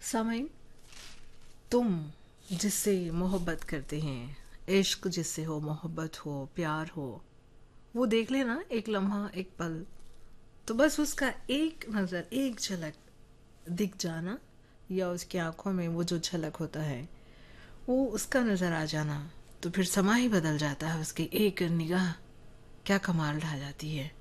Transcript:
सामीन, तुम जिससे मोहब्बत करते हैं, इश्क जिससे हो, मोहब्बत हो, प्यार हो, वो देख लेना एक लम्हा, एक पल, तो बस उसका एक नज़र, एक झलक दिख जाना, या उसकी आंखों में वो जो झलक होता है वो उसका नज़र आ जाना, तो फिर समा ही बदल जाता है। उसकी एक निगाह क्या कमाल ढा जाती है।